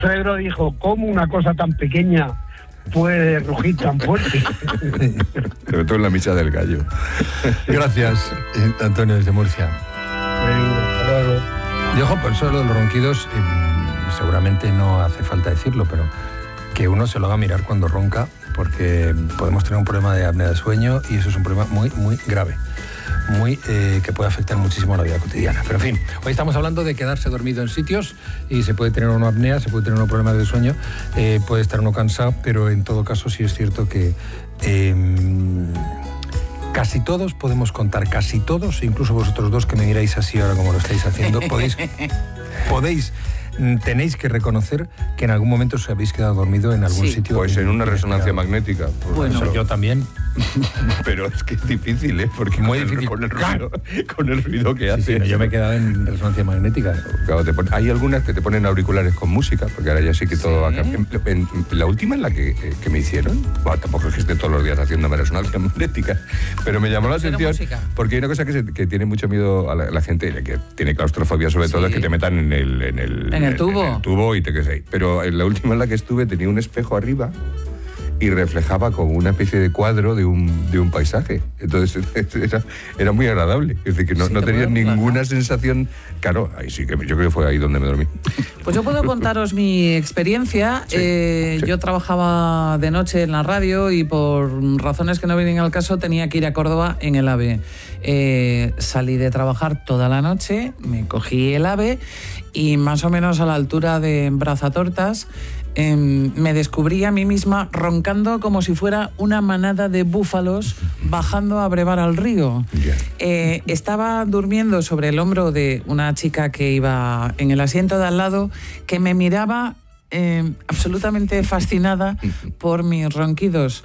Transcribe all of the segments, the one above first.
Pedro dijo, ¿cómo una cosa tan pequeña puede rugir tan fuerte? Sobre todo en la misa del gallo. Gracias, Antonio, desde Murcia. Hasta luego. Y ojo, por eso lo de los ronquidos, seguramente no hace falta decirlo, pero que uno se lo haga mirar cuando ronca, porque podemos tener un problema de apnea de sueño y eso es un problema muy, muy grave. Que puede afectar muchísimo a la vida cotidiana. Pero en fin, hoy estamos hablando de quedarse dormido en sitios y se puede tener una apnea, se puede tener unos problemas de sueño, puede estar uno cansado, pero en todo caso sí es cierto que casi todos podemos contar, casi todos, incluso vosotros dos que me miráis así ahora como lo estáis haciendo, tenéis que reconocer que en algún momento os habéis quedado dormido en algún sitio. Pues en una resonancia magnética. Bueno, yo también. Pero es que es difícil, Porque muy difícil. Con el ruido que hace. Sí, no, yo me he quedado en resonancia magnética. Claro, hay algunas que te ponen auriculares con música, porque ahora ya sí que todo va a cambiar. La última en la que me hicieron, bueno, tampoco es que esté todos los días haciéndome resonancia magnética, pero me llamó la atención porque hay una cosa que tiene mucho miedo a la gente, que tiene claustrofobia sobre todo, es que te metan en el tubo. En el tubo y te quedes ahí. Pero en la última en la que estuve tenía un espejo arriba y reflejaba como una especie de cuadro de un paisaje. Entonces era muy agradable. Es decir, que no tenía ninguna sensación. Claro, ahí sí que yo creo que fue ahí donde me dormí. Pues yo puedo contaros mi experiencia. Sí. Yo trabajaba de noche en la radio y por razones que no vienen al caso tenía que ir a Córdoba en el AVE. Salí de trabajar toda la noche, me cogí el AVE y más o menos a la altura de Brazatortas me descubrí a mí misma roncando como si fuera una manada de búfalos bajando a brevar al río. Estaba durmiendo sobre el hombro de una chica que iba en el asiento de al lado, que me miraba absolutamente fascinada por mis ronquidos.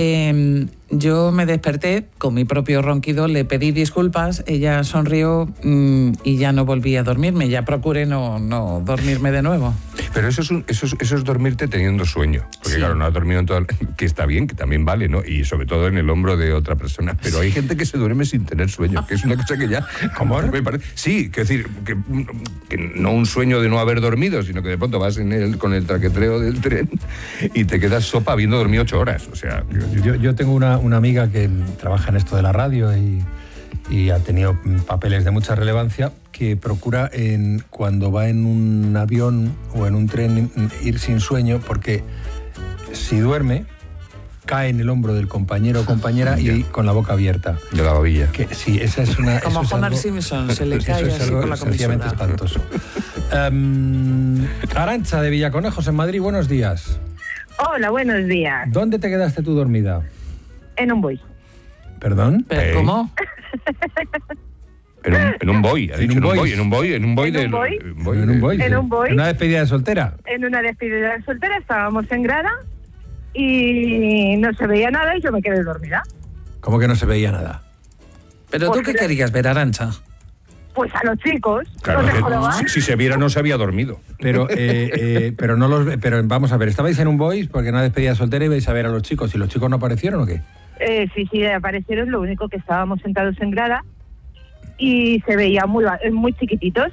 Yo me desperté con mi propio ronquido, le pedí disculpas, ella sonrió y ya no volví a dormirme, ya procuré no dormirme de nuevo. Pero eso es dormirte teniendo sueño, porque claro, no has dormido en todo, que está bien, que también vale, ¿no? Y sobre todo en el hombro de otra persona, pero hay gente que se duerme sin tener sueño, que es una cosa que ya... ¿Cómo? Me parece, sí, que decir, que no un sueño de no haber dormido, sino que de pronto vas con el traquetreo del tren y te quedas sopa habiendo dormido 8 horas, o sea... Yo tengo una amiga que trabaja en esto de la radio y ha tenido papeles de mucha relevancia, que procura cuando va en un avión o en un tren ir sin sueño, porque si duerme cae en el hombro del compañero o compañera y con la boca abierta. De la babilla. Sí, esa es una... Como Homer Simpson, se le cae así por la sencillamente espantoso. Arantxa de Villaconejos, en Madrid, buenos días. Hola, buenos días. ¿Dónde te quedaste tú dormida? En un boy. ¿Perdón? ¿Pero cómo? En un boy, ha dicho en un boy. ¿En un boy? ¿En una despedida de soltera? En una despedida de soltera estábamos en grada y no se veía nada y yo me quedé dormida. ¿Cómo que no se veía nada? ¿Pero tú qué querías ver, Arantxa? Pues a los chicos. Claro, si se viera no se había dormido. Pero vamos a ver, ¿estabais en un boys porque en una despedida de soltera ibais a ver a los chicos y los chicos no aparecieron o qué? Sí, aparecieron, lo único que estábamos sentados en grada y se veía muy chiquititos.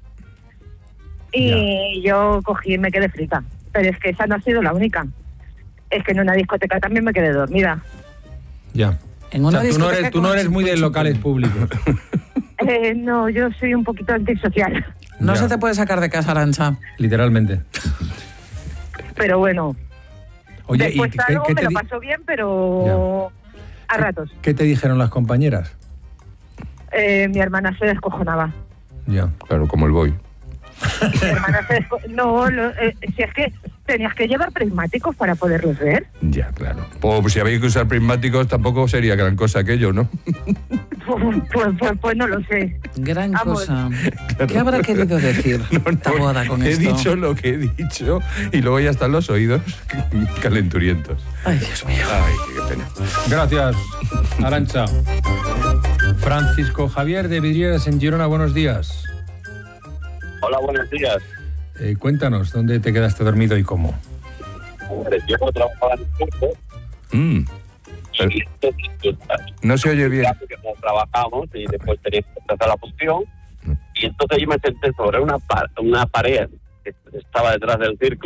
Y yo cogí y me quedé frita. Pero es que esa no ha sido la única. Es que en una discoteca también me quedé dormida. Ya. En una discoteca tú no eres muy de locales públicos. No, yo soy un poquito antisocial. No se te puede sacar de casa, Arantxa. Literalmente. Pero bueno. Oye, después algo me lo pasó bien, pero a ratos. ¿Qué te dijeron las compañeras? Mi hermana se descojonaba. Ya. Claro, como el boy. Mi hermana si es que tenías que llevar prismáticos para poderlos ver. Ya, claro. Pues si habéis que usar prismáticos tampoco sería gran cosa aquello, ¿no? Pues no lo sé. Gran cosa. Claro. ¿Qué habrá querido decir Taboada con esto? He dicho lo que he dicho y luego ya están los oídos calenturientos. Ay, Dios mío. Ay, qué pena. Gracias, Arantxa. Francisco Javier de Vidrieras en Girona, buenos días. Hola, buenos días. Cuéntanos, ¿dónde te quedaste dormido y cómo? Yo trabajaba en el curso. No se oye bien. Trabajamos y después teníamos que empezar la función. Y entonces yo me senté sobre una pared que estaba detrás del círculo.